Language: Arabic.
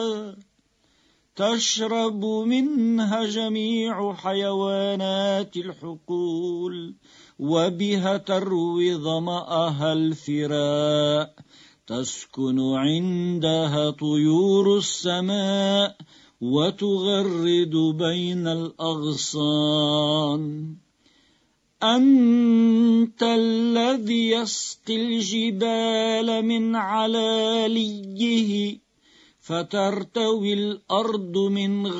تشرب منها جميع حيوانات الحقول، وبها تروي ظمأها الفراء، تسكن عندها طيور السماء، وتغرد بين الأغصان. أنت الذي يسقي الجبال من علاليه، فترتوي الأرض من